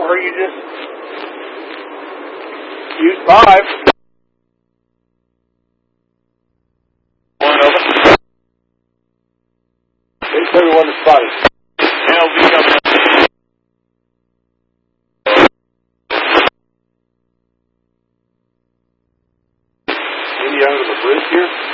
or you just use 5. One over. Everyone is spotted. LV coming up. Any under the bridge here?